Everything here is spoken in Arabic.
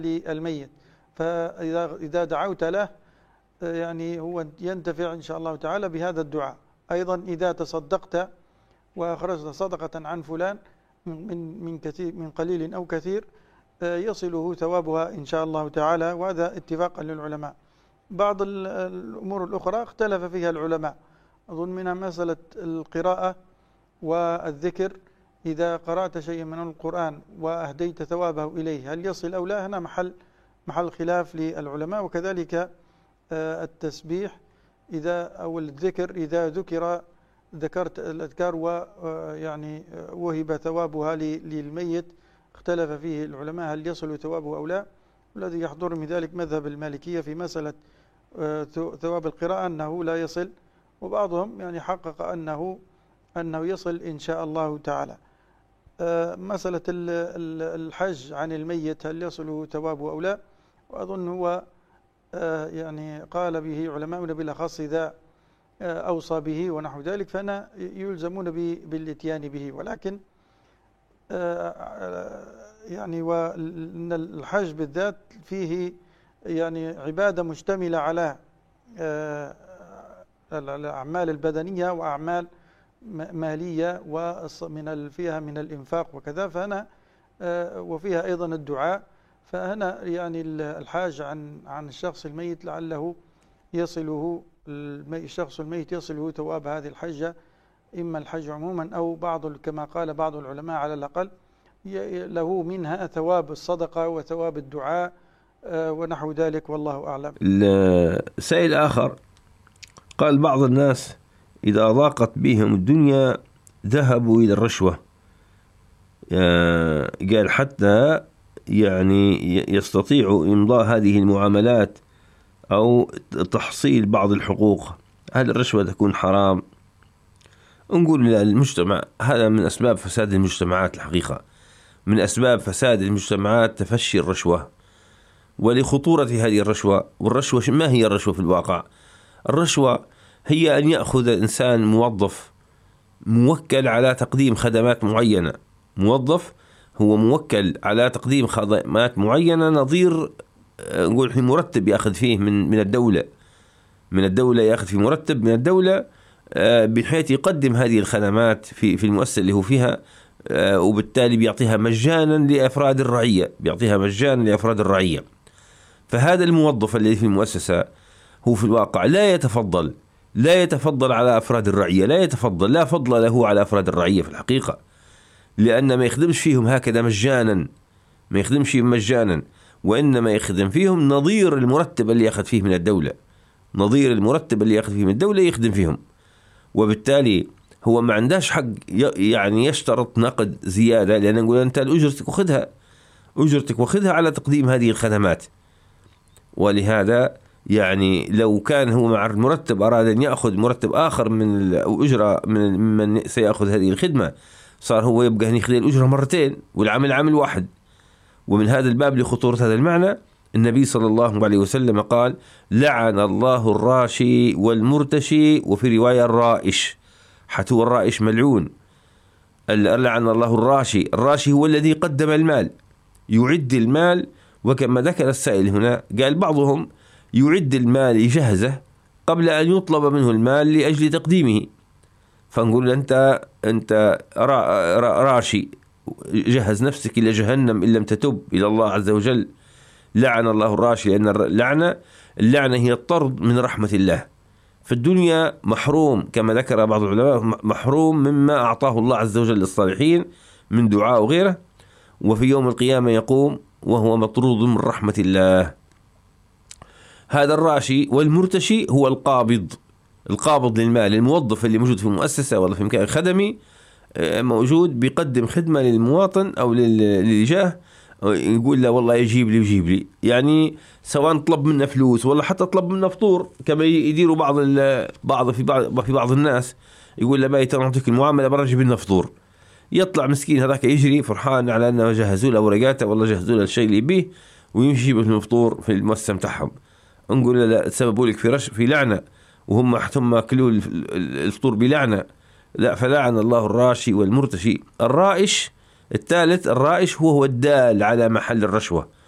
للميت، فإذا دعوت له يعني هو ينتفع إن شاء الله تعالى بهذا الدعاء. أيضا إذا تصدقت وأخرجت صدقة عن فلان من كثير، من قليل أو كثير، يصله ثوابها إن شاء الله تعالى، وهذا اتفاقا للعلماء. بعض الأمور الأخرى اختلف فيها العلماء، أظن منها مسألة القراءة والذكر. إذا قرأت شيئا من القرآن وأهديت ثوابه إليه هل يصل أو لا؟ هنا محل خلاف للعلماء. وكذلك التسبيح أو الذكر إذا ذكرت الأذكار ويعني وهب ثوابها للميت، اختلف فيه العلماء هل يصل ثوابه أو لا. الذي يحضر من ذلك مذهب المالكية في مسألة ثواب القراءة أنه لا يصل، وبعضهم يعني حقق أنه يصل إن شاء الله تعالى. مسألة الحج عن الميت هل يصل ثوابه أو لا؟ وأظن هو يعني قال به علماؤنا بالأخص إذا أوصى به ونحو ذلك فأنا يلزمون بالاتيان به. ولكن يعني وأن الحج بالذات فيه يعني عبادة مشتملة على الأعمال البدنية وأعمال مالية فيها من الإنفاق وكذا، فأنا وفيها أيضا الدعاء. فهنا يعني الحاج عن الشخص الميت لعله يصله الشخص الميت يصله ثواب هذه الحجة، إما الحج عموما أو كما قال بعض العلماء على الأقل له منها ثواب الصدقة وثواب الدعاء ونحو ذلك، والله أعلم. سائل آخر قال بعض الناس إذا ضاقت بهم الدنيا ذهبوا إلى الرشوة، قال حتى يعني يستطيعوا إمضاء هذه المعاملات أو تحصيل بعض الحقوق. هل الرشوة تكون حرام؟ نقول للمجتمع هذا من أسباب فساد المجتمعات. الحقيقة من أسباب فساد المجتمعات تفشي الرشوة ولخطورة هذه الرشوة. والرشوة ما هي الرشوة في الواقع؟ الرشوة هي أن يأخذ الإنسان موظف موكل على تقديم خدمات معينة. موظف هو موكل على تقديم خدمات معينة نظير نقول مرتب يأخذ فيه من الدولة. من الدولة يأخذ في مرتب من الدولة بحيث يقدم هذه الخدمات في المؤسسة اللي هو فيها، وبالتالي بيعطيها مجانا لأفراد الرعية، بيعطيها مجانا لأفراد الرعية. فهذا الموظف الذي في المؤسسة هو في الواقع لا يتفضل على أفراد الرعية، لا فضل له على أفراد الرعية في الحقيقة، لأن ما يخدمش فيهم هكذا مجانا، ما يخدمش فيهم مجانا، وإنما يخدم فيهم نظير المرتب اللي يأخذ فيه من الدولة، نظير المرتب اللي يأخذ فيه من الدولة يخدم فيهم. وبالتالي هو ما عندهش حق يعني يشترط نقد زيادة، لأن نقول أنت أجرتك وخذها على تقديم هذه الخدمات. ولهذا يعني لو كان هو مع المرتب أراد أن يأخذ مرتب آخر من الأجرة من سيأخذ هذه الخدمة، صار هو يبقى أن يخذ الأجرة مرتين والعمل عمل واحد. ومن هذا الباب لخطورة هذا المعنى النبي صلى الله عليه وسلم قال: لعن الله الراشي والمرتشي، وفي رواية الرائش، حتى هو الرائش ملعون. لعن الله الراشي هو الذي قدم المال، يعد المال. وكما ذكر السائل هنا قال بعضهم يعد المال يجهزه قبل أن يطلب منه المال لأجل تقديمه. فنقول أنت راشي، جهز نفسك إلى جهنم إن لم تتب إلى الله عز وجل. لعن الله الراشي، لأن اللعنة هي الطرد من رحمة الله. في الدنيا محروم كما ذكر بعض العلماء، محروم مما أعطاه الله عز وجل للصالحين من دعاء وغيره، وفي يوم القيامة يقوم وهو مطرود من رحمة الله. هذا الراشي. والمرتشي هو القابض للمال، الموظف اللي موجود في مؤسسة ولا في مكان خدمي موجود بيقدم خدمة للمواطن أو للجاه، يقول له والله يجيب لي، يعني سواء طلب منه فلوس ولا حتى طلب منه فطور، كما يديروا في بعض الناس، يقول له باي ترى نعطيك المعاملة برا جيب لنا فطور. يطلع مسكين هذاك يجري فرحان على أنه جهزوا له ورقاته والله جهزوا له الشيء اللي يبيه، ويمشي يجيب له فطور في المؤسسة متاعهم. نقول له لا، تسببوا لك في لعنة، وهم ثم أكلوا الفطور بلعنة. لا، فلعن الله الراشي والمرتشي. الرائش الثالث، الرائش هو الدال على محل الرشوة،